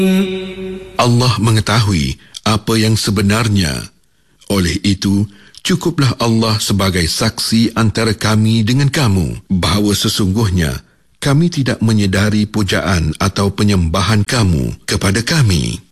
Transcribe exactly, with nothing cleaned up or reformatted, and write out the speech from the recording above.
Allah mengetahui apa yang sebenarnya. Oleh itu, cukuplah Allah sebagai saksi antara kami dengan kamu bahawa sesungguhnya kami tidak menyedari pujaan atau penyembahan kamu kepada kami.